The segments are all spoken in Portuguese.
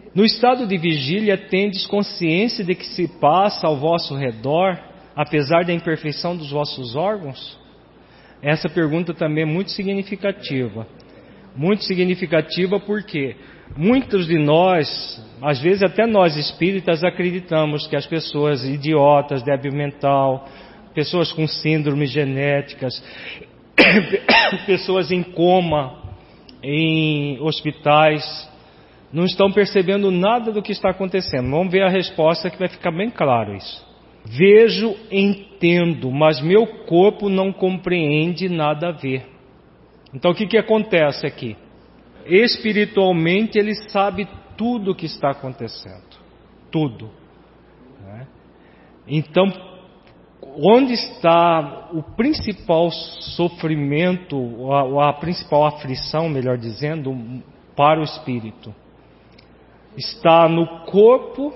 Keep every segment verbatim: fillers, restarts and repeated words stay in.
No estado de vigília, tendes consciência de que se passa ao vosso redor, apesar da imperfeição dos vossos órgãos? Essa pergunta também é muito significativa. Muito significativa porque muitos de nós, às vezes até nós espíritas, acreditamos que as pessoas idiotas, débil mental, pessoas com síndromes genéticas, pessoas em coma, em hospitais, não estão percebendo nada do que está acontecendo. Vamos ver a resposta que vai ficar bem claro isso. Vejo, entendo, mas meu corpo não compreende nada a ver. Então o que, que acontece aqui? Espiritualmente ele sabe tudo o que está acontecendo. Tudo. Né? Então, onde está o principal sofrimento, a, a principal aflição, melhor dizendo, para o espírito? Está no corpo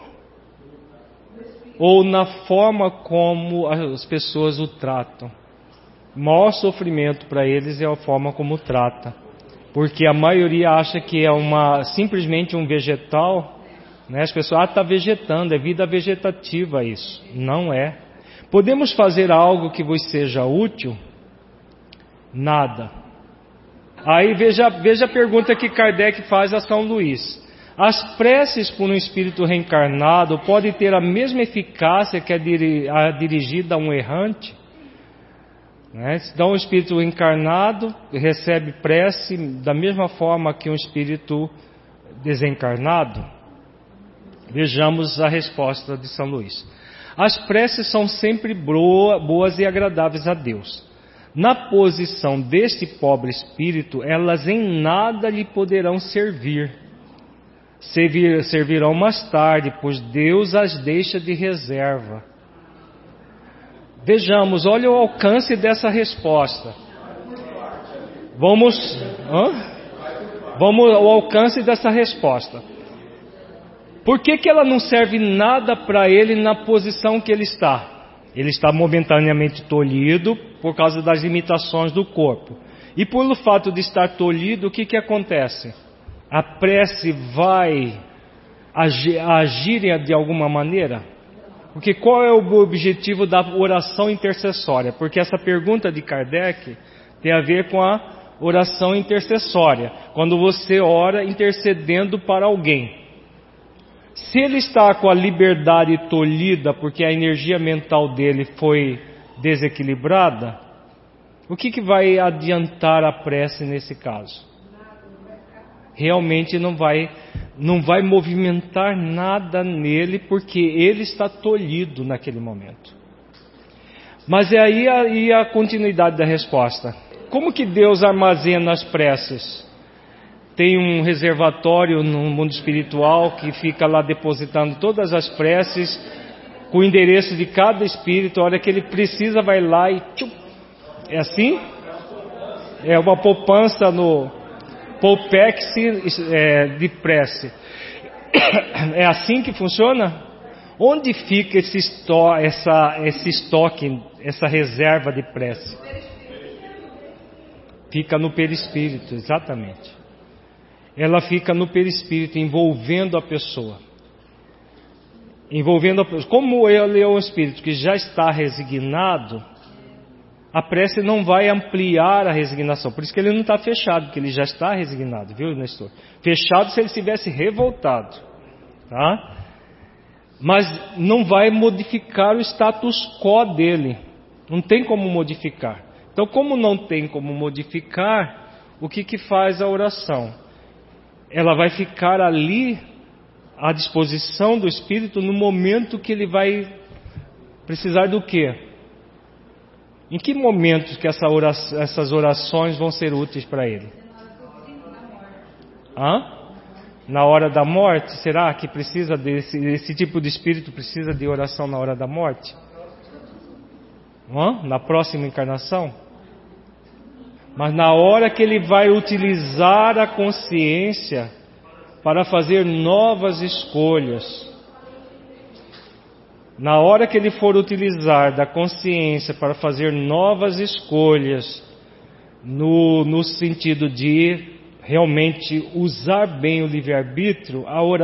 ou na forma como as pessoas o tratam? O maior sofrimento para eles é a forma como trata, porque a maioria acha que é uma, simplesmente um vegetal, né? As pessoas, ah, está vegetando, é vida vegetativa isso. Não é. Podemos fazer algo que vos seja útil? Nada. Aí veja, veja a pergunta que Kardec faz a São Luís. As preces por um espírito reencarnado podem ter a mesma eficácia que a, diri, a dirigida a um errante? Né? Então um espírito encarnado recebe prece da mesma forma que um espírito desencarnado? Vejamos a resposta de São Luís. As preces são sempre boas e agradáveis a Deus. Na posição deste pobre espírito, elas em nada lhe poderão servir. Servir, servirão mais tarde, pois Deus as deixa de reserva. Vejamos, olha o alcance dessa resposta. Vamos, hã? Vamos ao alcance dessa resposta. Por que que ela não serve nada para ele na posição que ele está? Ele está momentaneamente tolhido por causa das limitações do corpo. E pelo fato de estar tolhido, o que que acontece? A prece vai agir, agir de alguma maneira? Porque qual é o objetivo da oração intercessória? Porque essa pergunta de Kardec tem a ver com a oração intercessória. Quando você ora intercedendo para alguém. Se ele está com a liberdade tolhida porque a energia mental dele foi desequilibrada, o que, que vai adiantar a prece nesse caso? Realmente não vai, não vai movimentar nada nele porque ele está tolhido naquele momento. Mas é aí a, aí a continuidade da resposta. Como que Deus armazena as preces? Tem um reservatório no mundo espiritual que fica lá depositando todas as preces com o endereço de cada espírito. A hora que ele precisa vai lá e tchum. É assim? É uma poupança no Poupex é, de prece. É assim que funciona? Onde fica esse, esto, essa, esse estoque, essa reserva de prece? Fica no perispírito, exatamente. Ela fica no perispírito, envolvendo a pessoa. Envolvendo a pessoa. Como ele é um espírito que já está resignado, a prece não vai ampliar a resignação. Por isso que ele não está fechado, porque ele já está resignado, viu, Nestor? Fechado se ele estivesse revoltado, tá? Mas não vai modificar o status quo dele. Não tem como modificar. Então, como não tem como modificar, o que que faz a oração? Ela vai ficar ali à disposição do Espírito no momento que ele vai precisar do quê? Em que momentos que essa oração, essas orações vão ser úteis para ele? Hã? Na hora da morte? Será que precisa desse esse tipo de espírito precisa de oração na hora da morte? Hã? Na próxima encarnação? Mas na hora que ele vai utilizar a consciência para fazer novas escolhas, na hora que ele for utilizar da consciência para fazer novas escolhas, no, no sentido de realmente usar bem o livre-arbítrio, a oração